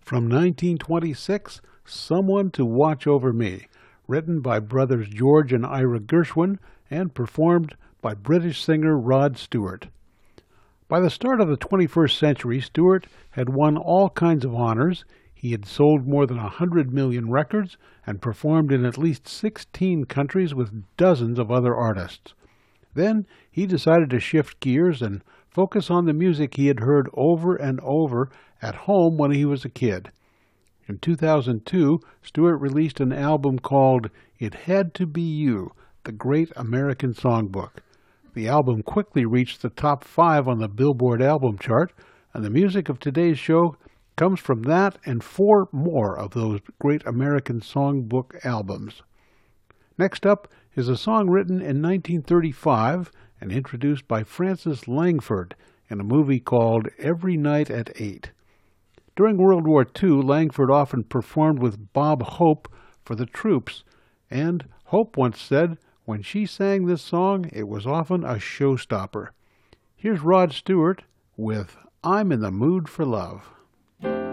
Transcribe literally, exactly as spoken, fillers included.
From nineteen twenty-six, Someone to Watch Over Me, written by brothers George and Ira Gershwin and performed by British singer Rod Stewart. By the start of the twenty-first century, Stewart had won all kinds of honors. He had sold more than a hundred million records and performed in at least sixteen countries with dozens of other artists. Then he decided to shift gears and focus on the music he had heard over and over at home when he was a kid. In two thousand two, Stewart released an album called It Had to Be You, the Great American Songbook. The album quickly reached the top five on the Billboard album chart, and the music of today's show comes from that and four more of those Great American Songbook albums. Next up is a song written in nineteen thirty-five and introduced by Francis Langford in a movie called Every Night at Eight. During World War Two, Langford often performed with Bob Hope for the troops, and Hope once said when she sang this song, it was often a showstopper. Here's Rod Stewart with I'm in the Mood for Love.